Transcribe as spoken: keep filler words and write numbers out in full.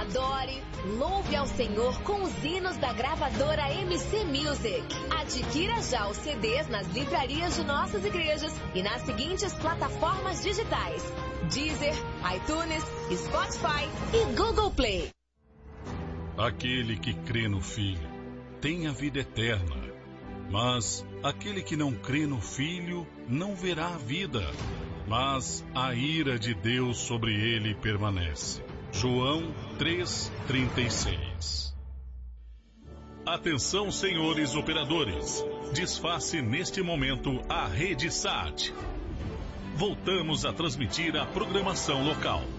adore, louve ao Senhor com os hinos da gravadora M C Music. Adquira já os C Ds nas livrarias de nossas igrejas e nas seguintes plataformas digitais: Deezer, iTunes, Spotify e Google Play. Aquele que crê no Filho tem a vida eterna, mas aquele que não crê no Filho não verá a vida, mas a ira de Deus sobre ele permanece. João três, trinta e seis. Atenção, senhores operadores. Desface neste momento a rede S A T. Voltamos a transmitir a programação local.